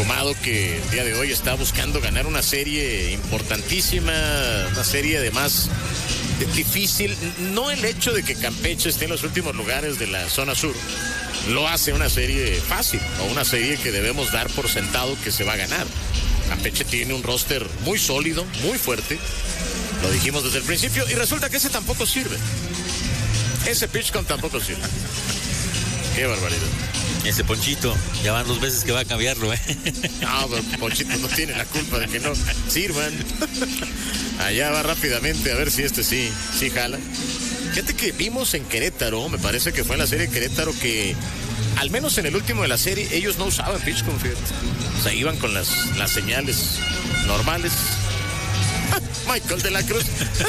Sumado que el día de hoy está buscando ganar una serie importantísima, una serie además difícil. No el hecho de que Campeche esté en los últimos lugares de la zona sur lo hace una serie fácil o una serie que debemos dar por sentado que se va a ganar. Campeche tiene un roster muy sólido, muy fuerte, lo dijimos desde el principio, y resulta que ese tampoco sirve. Ese PitchCom tampoco sirve. Qué barbaridad. Ese Ponchito, ya van 2 veces que va a cambiarlo, No, pero Ponchito no tiene la culpa de que no sirvan. Allá va rápidamente a ver si sí jala. Fíjate que vimos en Querétaro, me parece que fue en la serie Querétaro, que al menos en el último de la serie ellos no usaban PitchCom, fíjate. O sea, iban con las señales normales. Michael de la Cruz.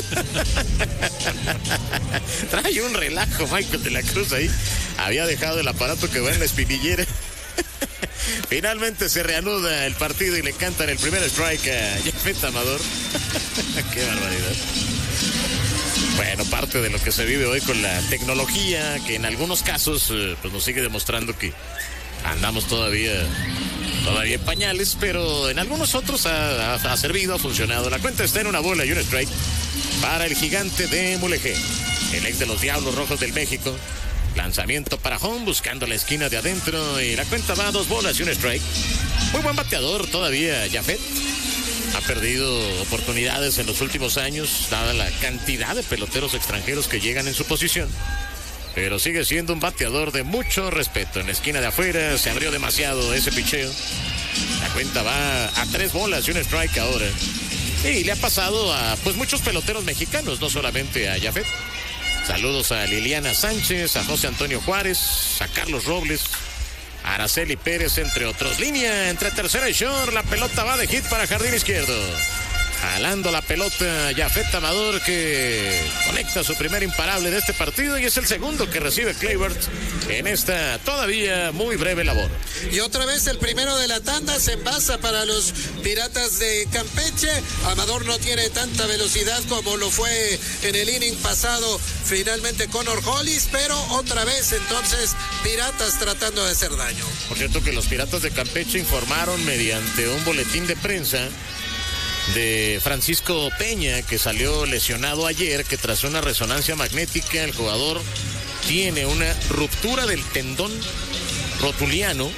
Trae un relajo Michael de la Cruz ahí. Había dejado el aparato que va en la espinillera. Finalmente se reanuda el partido y le cantan el primer strike a Jafet Amador. Qué barbaridad. Bueno, parte de lo que se vive hoy con la tecnología, que en algunos casos pues nos sigue demostrando que andamos todavía en pañales, pero en algunos otros ha servido, ha funcionado. La cuenta está en 1 bola y 1 strike para el gigante de Mulegé, el ex de los Diablos Rojos del México. Lanzamiento para home, buscando la esquina de adentro, y la cuenta va a 2 bolas y 1 strike. Muy buen bateador todavía Jafet. Ha perdido oportunidades en los últimos años, dada la cantidad de peloteros extranjeros que llegan en su posición. Pero sigue siendo un bateador de mucho respeto. En la esquina de afuera se abrió demasiado ese picheo. La cuenta va a 3 bolas y 1 strike ahora. Y le ha pasado a pues muchos peloteros mexicanos, no solamente a Jafet. Saludos a Liliana Sánchez, a José Antonio Juárez, a Carlos Robles, a Araceli Pérez, entre otros. Línea entre tercera y short. La pelota va de hit para jardín izquierdo. Jalando la pelota Jafet Amador, que conecta su primer imparable de este partido, y es el segundo que recibe Kleibert en esta todavía muy breve labor. Y otra vez el primero de la tanda se envasa para los Piratas de Campeche. Amador no tiene tanta velocidad como lo fue en el inning pasado finalmente Connor Hollis, pero otra vez entonces Piratas tratando de hacer daño. Por cierto que los Piratas de Campeche informaron mediante un boletín de prensa de Francisco Peña, que salió lesionado ayer, que tras una resonancia magnética el jugador tiene una ruptura del tendón rotuliano.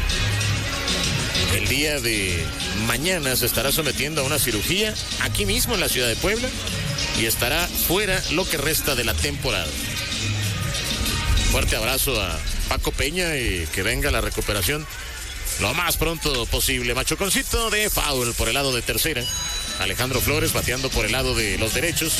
El día de mañana se estará sometiendo a una cirugía aquí mismo en la ciudad de Puebla y estará fuera lo que resta de la temporada. Fuerte abrazo a Paco Peña y que venga la recuperación lo más pronto posible. Machuconcito de foul por el lado de tercera. Alejandro Flores bateando por el lado de los derechos.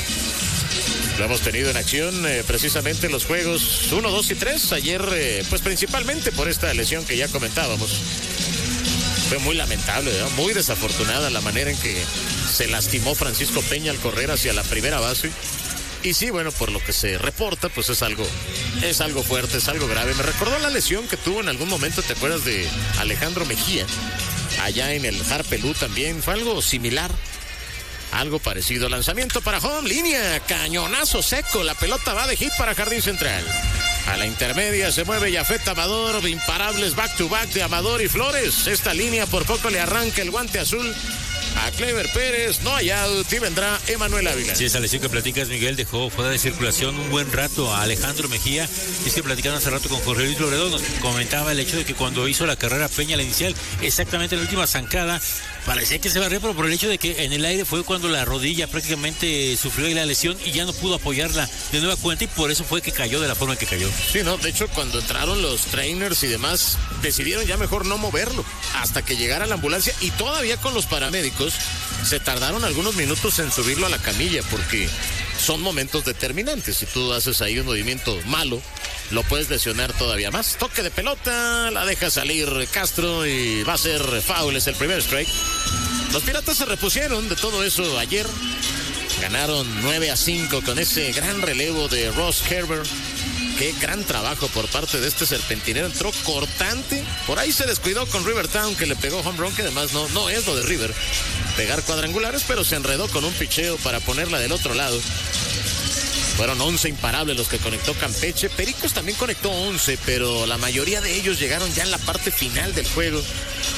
Lo hemos tenido en acción precisamente en los juegos 1, 2 y 3. Ayer, pues principalmente por esta lesión que ya comentábamos. Fue muy lamentable, ¿verdad? Muy desafortunada la manera en que se lastimó Francisco Peña al correr hacia la primera base. Y sí, bueno, por lo que se reporta, pues es algo fuerte, es algo grave. Me recordó la lesión que tuvo en algún momento, ¿te acuerdas de Alejandro Mejía? Allá en el Harpelú también, fue algo similar, algo parecido. Lanzamiento para home, línea, cañonazo seco, la pelota va de hit para jardín central. A la intermedia se mueve Jafet Amador, imparables back to back de Amador y Flores. Esta línea por poco le arranca el guante azul a Clever Pérez, no hay out, y vendrá Emanuel Ávila. Sí, esa lesión que platicas, Miguel, dejó fuera de circulación un buen rato a Alejandro Mejía. Y es que platicando hace rato con Jorge Luis Loredo, nos comentaba el hecho de que cuando hizo la carrera Peña, la inicial, exactamente en la última zancada, parecía que se barrió, pero por el hecho de que en el aire fue cuando la rodilla prácticamente sufrió la lesión y ya no pudo apoyarla de nueva cuenta, y por eso fue que cayó de la forma en que cayó. Sí, no, de hecho cuando entraron los trainers y demás, decidieron ya mejor no moverlo hasta que llegara la ambulancia, y todavía con los paramédicos se tardaron algunos minutos en subirlo a la camilla, porque son momentos determinantes. Si tú haces ahí un movimiento malo, lo puedes lesionar todavía más. Toque de pelota, la deja salir Castro y va a ser foul, es el primer strike. Los Piratas se repusieron de todo eso ayer. Ganaron 9-5 con ese gran relevo de Ross Herbert. Qué gran trabajo por parte de este serpentinero. Entró cortante. Por ahí se descuidó con Rivertown, que le pegó home run, que además no es lo de River, pegar cuadrangulares, pero se enredó con un picheo para ponerla del otro lado. Fueron 11 imparables los que conectó Campeche. Pericos también conectó 11, pero la mayoría de ellos llegaron ya en la parte final del juego.